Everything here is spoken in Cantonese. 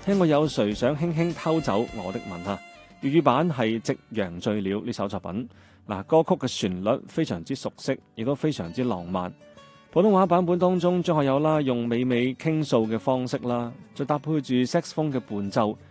聽過有誰想輕輕偷走我的吻啊？粵語版係《夕陽醉了》呢首作品。嗱，歌曲嘅旋律非常之熟悉，亦都非常之浪漫。普通話版本當中，張學友啦用娓娓傾訴嘅方式啦，再搭配住 saxophone 嘅伴奏，